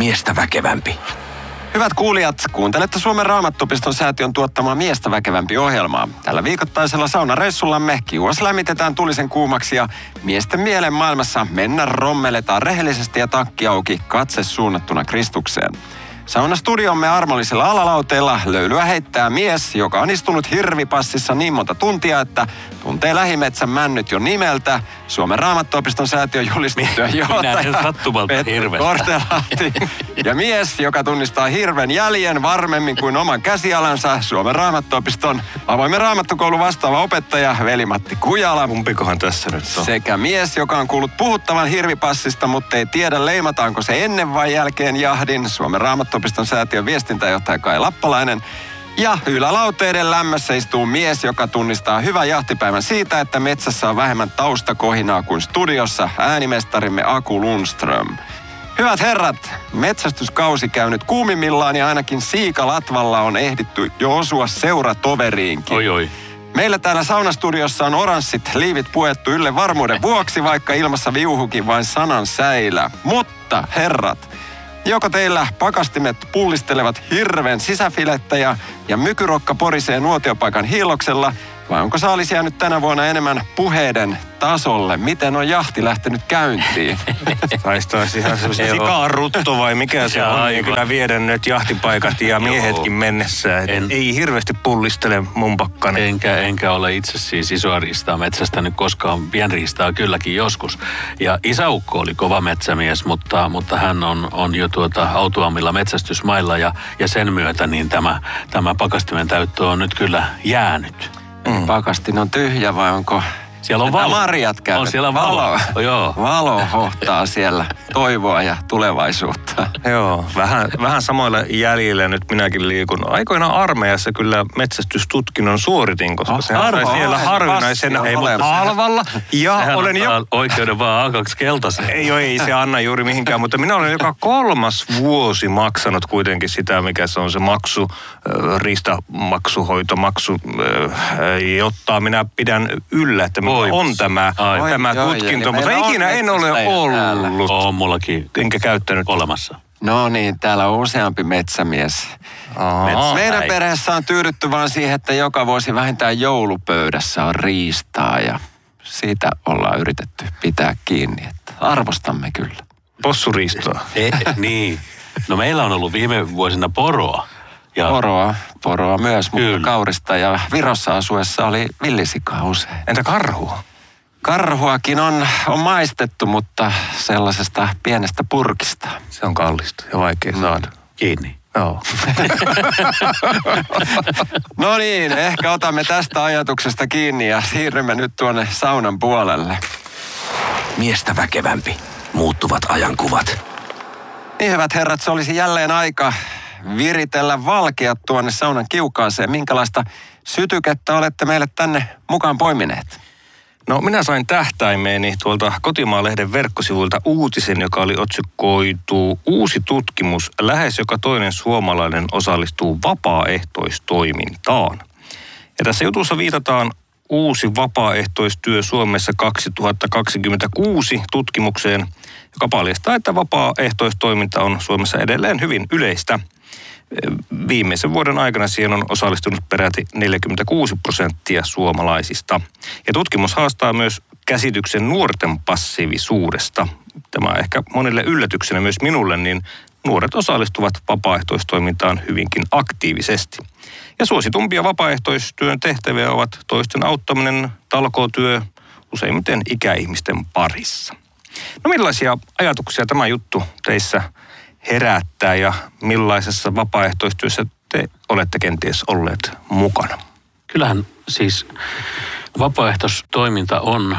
Miestä väkevämpi. Hyvät kuulijat, kuuntelette Suomen Raamattuopiston säätiön tuottamaa Miestä väkevämpi -ohjelmaa. Tällä viikoittaisella saunareissullamme kiuas lämmitetään tulisen kuumaksi ja miesten mielen maailmassa rommeletaan rehellisesti ja takki auki, katse suunnattuna Kristukseen. Saunastudiomme armollisilla alalauteilla löylyä heittää mies, joka on istunut hirvipassissa niin monta tuntia, että tuntee lähimetsän männyt jo nimeltä. Suomen Raamattuopiston säätiön julistettuja johtaja Petri Kortelahti. Ja mies, joka tunnistaa hirven jäljen varmemmin kuin oman käsialansa, Suomen Raamattuopiston avoimen raamattukoulun vastaava opettaja Veli-Matti Kujala. Kumpikohan tässä nyt on? Sekä mies, joka on kuullut puhuttavan hirvipassista, mutta ei tiedä leimataanko se ennen vai jälkeen jahdin, Suomen Raamattuopiston säätiön viestintäjohtaja Kai Lappalainen. Ja ylälauteiden lämmössä istuu mies, joka tunnistaa hyvän jahtipäivän siitä, että metsässä on vähemmän taustakohinaa kuin studiossa, äänimestarimme Aku Lundström. Hyvät herrat, metsästyskausi käy nyt kuumimmillaan ja ainakin Siikalatvalla on ehditty jo osua seuratoveriinkin. Oi. Meillä täällä saunastudiossa on oranssit liivit puettu ylle varmuuden vuoksi, vaikka ilmassa viuhukin vain sanan säilä. Mutta herrat, joko teillä pakastimet pullistelevat hirven sisäfilettä ja mykyrokka porisee nuotiopaikan hiilloksella, vai onko saalis jäänyt tänä vuonna enemmän puheiden tasolle? Miten on jahti lähtenyt käyntiin? Taisi ihan semmoinen sikarutto vai mikä se on? Niin kyllä viedä nyt jahtipaikat ja miehetkin mennessä. Ei hirveästi pullistele mun pakkani. Enkä ole itse siis isoa riistaa metsästänyt koskaan, pienriistaa kylläkin joskus. Ja isäukko oli kova metsämies, mutta hän on jo autuammilla metsästysmailla ja sen myötä niin tämä pakastimen täyttö on nyt kyllä jäänyt. Pakastin on tyhjä vai onko... Siellä on valo. Marjat käyvät. On siellä valo. Joo. Valo hohtaa siellä toivoa ja tulevaisuutta. Joo, vähän samoilla jäljillä nyt minäkin liikun. Aikoinaan armeijassa kyllä metsästystutkinnon suoritin, koska se sai siellä harvinaisen halvalla. Ja sehän olen oikeuden vaan A2 keltaisen. Ei se anna juuri mihinkään, mutta minä olen joka 3. vuosi maksanut kuitenkin sitä, mikä se on se maksu, riistamaksuhoitomaksu, jotta minä pidän yllä, että on tämä tutkinto, mutta ikinä en ole ollut. On mullakin enkä käyttänyt olemassa. No niin, täällä on useampi metsämies. Meidän perheessä on tyydytty vaan siihen, että joka vuosi vähintään joulupöydässä on riistaa ja siitä ollaan yritetty pitää kiinni, että arvostamme kyllä. Possuriistoa. Niin. No meillä on ollut viime vuosina poroa. Ja Poroa myös, mutta kaurista ja Virossa asuessa oli villisikaa usein. Entä karhua? Karhuakin on maistettu, mutta sellaisesta pienestä purkista. Se on kallista ja vaikea saada. Kiinni. Joo. No niin, ehkä otamme tästä ajatuksesta kiinni ja siirrymme nyt tuonne saunan puolelle. Miestä väkevämpi. Muuttuvat ajankuvat. Niin hyvät herrat, se olisi jälleen aika viritellä valkeat tuonne saunan kiukaaseen. Minkälaista sytykettä olette meille tänne mukaan poimineet? No minä sain tähtäimeeni tuolta Kotimaa-lehden verkkosivuilta uutisen, joka oli otsikkoitu "Uusi tutkimus. Lähes joka toinen suomalainen osallistuu vapaaehtoistoimintaan". Ja tässä jutussa viitataan Uusi vapaaehtoistyö Suomessa 2026 tutkimukseen, joka paljastaa, että vapaaehtoistoiminta on Suomessa edelleen hyvin yleistä. Viimeisen vuoden aikana siihen on osallistunut peräti 46% suomalaisista. Ja tutkimus haastaa myös käsityksen nuorten passiivisuudesta. Tämä on ehkä monille yllätyksenä myös minulle, niin nuoret osallistuvat vapaaehtoistoimintaan hyvinkin aktiivisesti. Ja suositumpia vapaaehtoistyön tehtäviä ovat toisten auttaminen, talkootyö, useimmiten ikäihmisten parissa. No millaisia ajatuksia tämä juttu teissä herättää ja millaisessa vapaaehtoistyössä te olette kenties olleet mukana? Kyllähän siis vapaaehtoistoiminta on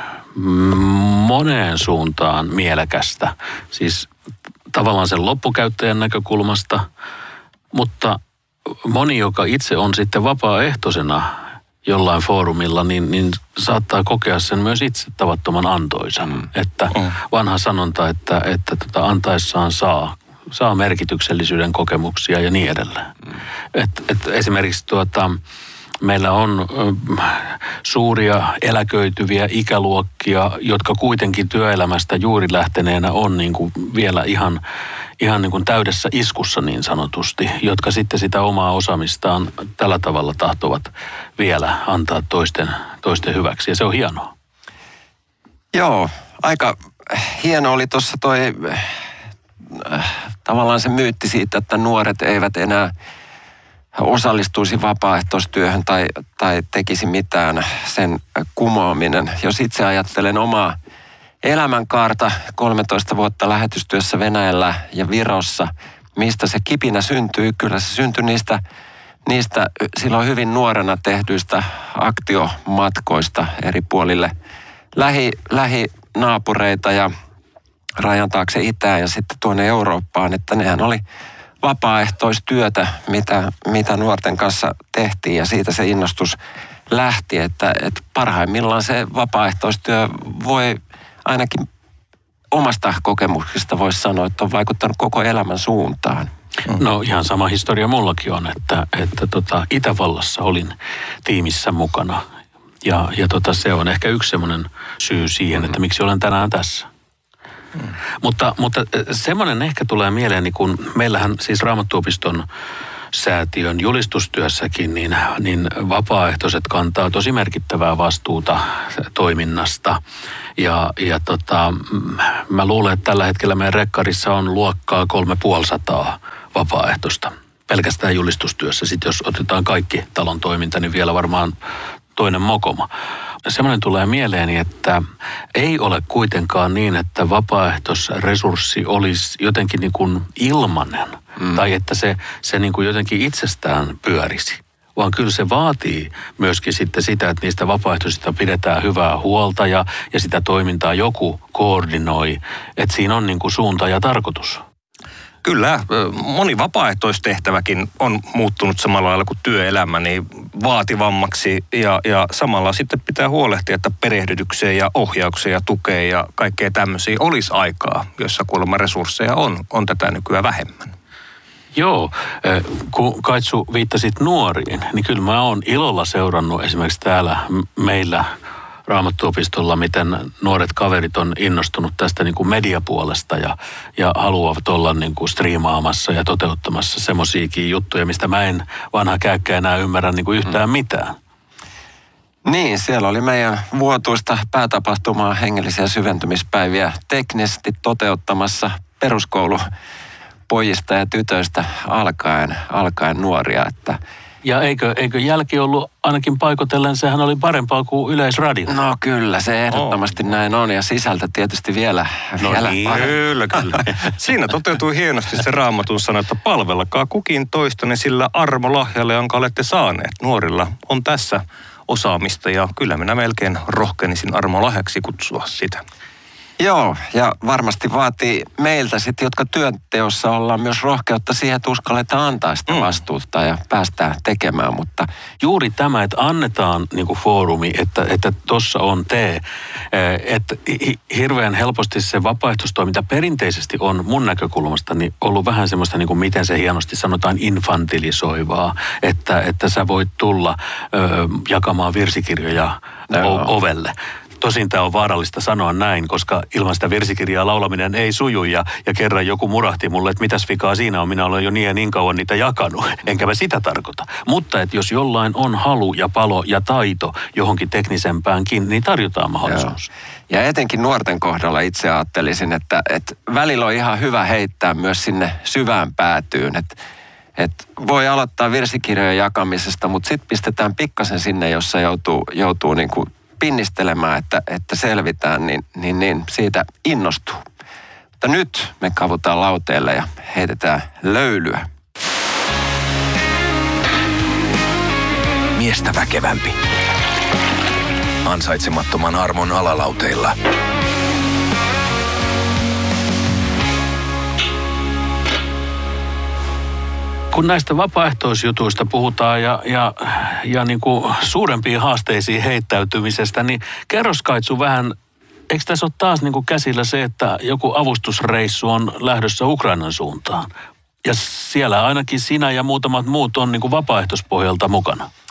moneen suuntaan mielekästä. Siis tavallaan sen loppukäyttäjän näkökulmasta, mutta moni, joka itse on sitten vapaaehtoisena jollain foorumilla, niin saattaa kokea sen myös itse tavattoman antoisan. Että vanha sanonta, että antaessaan saa merkityksellisyyden kokemuksia ja niin edelleen. Et esimerkiksi Meillä on suuria eläköityviä ikäluokkia, jotka kuitenkin työelämästä juuri lähteneenä on niin kuin vielä ihan niin kuin täydessä iskussa niin sanotusti, jotka sitten sitä omaa osaamistaan tällä tavalla tahtovat vielä antaa toisten hyväksi. Ja se on hienoa. Joo, aika hieno oli tuossa toi tavallaan se myytti siitä, että nuoret eivät enää osallistuisi vapaaehtoistyöhön tai tekisi mitään, sen kumoaminen. Jos itse ajattelen omaa elämänkaarta, 13 vuotta lähetystyössä Venäjällä ja Virossa, mistä se kipinä syntyy, kyllä se syntyi niistä silloin hyvin nuorena tehdyistä aktiomatkoista eri puolille lähinaapureita ja rajan taakse itään ja sitten tuonne Eurooppaan, että nehän oli vapaaehtoistyötä, mitä nuorten kanssa tehtiin ja siitä se innostus lähti, että parhaimmillaan se vapaaehtoistyö voi ainakin omasta kokemuksesta voisi sanoa, että on vaikuttanut koko elämän suuntaan. No ihan sama historia mullakin on, että Itävallassa olin tiimissä mukana ja se on ehkä yksi semmoinen syy siihen, että miksi olen tänään tässä. Mutta semmoinen ehkä tulee mieleeni, kun meillähän siis Raamattuopiston säätiön julistustyössäkin, niin vapaaehtoiset kantaa tosi merkittävää vastuuta toiminnasta. Ja mä luulen, että tällä hetkellä meidän rekkarissa on luokkaa 350 vapaaehtoista. Pelkästään julistustyössä. Sitten jos otetaan kaikki talon toiminta, niin vielä varmaan toinen mokoma. Semmoinen tulee mieleeni, että ei ole kuitenkaan niin, että vapaaehtoisresurssi olisi jotenkin niin kuin ilmainen. Tai että se niin kuin jotenkin itsestään pyörisi. Vaan kyllä se vaatii myöskin sitten sitä, että niistä vapaaehtoisista pidetään hyvää huolta ja sitä toimintaa joku koordinoi. Että siinä on niin kuin suunta ja tarkoitus. Kyllä, moni vapaaehtoistehtäväkin on muuttunut samalla lailla kuin työelämä niin vaativammaksi ja samalla sitten pitää huolehtia, että perehdytykseen ja ohjaukseen ja tukeen ja kaikkea tämmöisiä olisi aikaa, jossa kuulemma resursseja on tätä nykyään vähemmän. Joo, kun Kaitsu viittasit nuoriin, niin kyllä mä oon ilolla seurannut esimerkiksi täällä meillä Raamattuopistolla, miten nuoret kaverit on innostunut tästä niin kuin mediapuolesta ja haluavat olla niin kuin striimaamassa ja toteuttamassa semmoisiakin juttuja, mistä mä en vanha käykkä enää ymmärrä niin kuin yhtään mitään. Niin, siellä oli meidän vuotuista päätapahtumaa, hengellisiä syventymispäiviä teknisesti toteuttamassa peruskoulupojista ja tytöistä alkaen nuoria, että ja eikö jälki ollut ainakin paikotellen, sehän oli parempaa kuin Yleisradio? No kyllä, se ehdottomasti näin on ja sisältö tietysti vielä niin, kyllä. Siinä toteutui hienosti se Raamatun sana, että palvelkaa kukin toistanne sillä armolahjalla, jonka olette saaneet. Nuorilla on tässä osaamista ja kyllä minä melkein rohkenisin armolahjaksi kutsua sitä. Joo, ja varmasti vaatii meiltä sitten, jotka työnteossa ollaan myös rohkeutta siihen, että uskalletaan antaa sitä vastuuta ja päästään tekemään, mutta juuri tämä, että annetaan niin kuin foorumi, että tossa on tee, että hirveän helposti se vapaaehtoistoiminta perinteisesti on mun näkökulmasta niin ollut vähän semmoista, niin kuin miten se hienosti sanotaan, infantilisoivaa, että sä voit tulla jakamaan virsikirjoja ovelle. Tosin tämä on vaarallista sanoa näin, koska ilman sitä virsikirjaa laulaminen ei suju ja kerran joku murahti mulle, että mitäs vikaa siinä on, minä olen jo niin kauan niitä jakanut, enkä mä sitä tarkoita. Mutta että jos jollain on halu ja palo ja taito johonkin teknisempäänkin, niin tarjotaan mahdollisuus. Joo. Ja etenkin nuorten kohdalla itse ajattelisin, että välillä on ihan hyvä heittää myös sinne syvään päätyyn, että voi aloittaa virsikirjojen jakamisesta, mutta sitten pistetään pikkasen sinne, jossa joutuu niin kuin pinnistelemään, että selvitään, niin siitä innostuu. Mutta nyt me kavutaan lauteelle ja heitetään löylyä. Miestä väkevämpi. Ansaitsemattoman armon alalauteilla. Kun näistä vapaaehtoisjutuista puhutaan ja niin kuin suurempiin haasteisiin heittäytymisestä, niin kerros Kaitsu vähän, eikö tässä ole taas niin kuin käsillä se, että joku avustusreissu on lähdössä Ukrainan suuntaan? Ja siellä ainakin sinä ja muutamat muut on niin kuin vapaaehtoispohjalta mukana.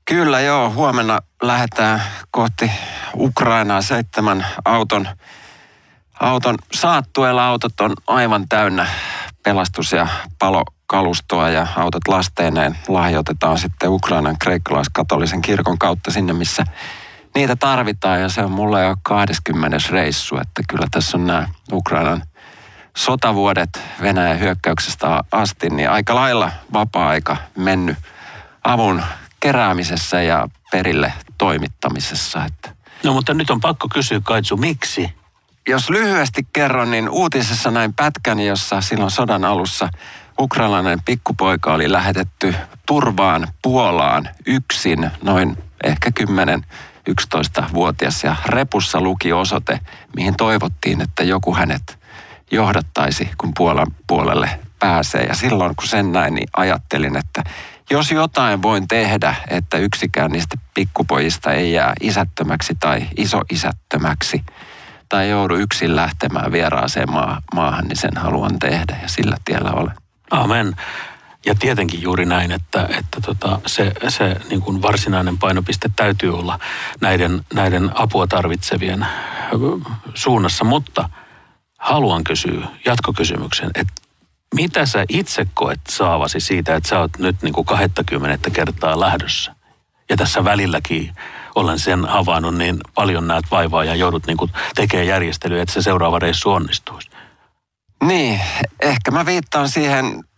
Kyllä joo, huomenna lähdetään kohti Ukrainaa 7 auton saattueella. Autot on aivan täynnä pelastus- ja palokalustoa ja autot lasteineen lahjoitetaan sitten Ukrainan kreikkalaiskatolisen kirkon kautta sinne, missä niitä tarvitaan. Ja se on mulle jo 20. reissu, että kyllä tässä on nämä Ukrainan sotavuodet Venäjän hyökkäyksestä asti, niin aika lailla vapaa-aika mennyt avun keräämisessä ja perille toimittamisessa. Että No mutta nyt on pakko kysyä, Kaitsu, miksi? jos lyhyesti kerron, niin uutisessa näin pätkän, jossa silloin sodan alussa ukrainalainen pikkupoika oli lähetetty turvaan Puolaan yksin, noin ehkä 10-11-vuotias, ja repussa luki osoite, mihin toivottiin, että joku hänet johdattaisi, kun Puolan puolelle pääsee. Ja silloin, kun sen näin, niin ajattelin, että jos jotain voin tehdä, että yksikään niistä pikkupojista ei jää isättömäksi tai isoisättömäksi tai joudu yksin lähtemään vieraaseen maahan, niin sen haluan tehdä ja sillä tiellä olen. Amen. Ja tietenkin juuri näin, että se niin kuin varsinainen painopiste täytyy olla näiden apua tarvitsevien suunnassa. Mutta haluan kysyä jatkokysymyksen, että mitä sä itse koet saavasi siitä, että sä oot nyt niin kuin 20 kertaa lähdössä? Ja tässä välilläkin olen sen havainnut, niin paljon näet vaivaa ja joudut niin kuin tekemään järjestelyä, että se seuraava reissu onnistuisi. Niin, ehkä mä viittaan siihen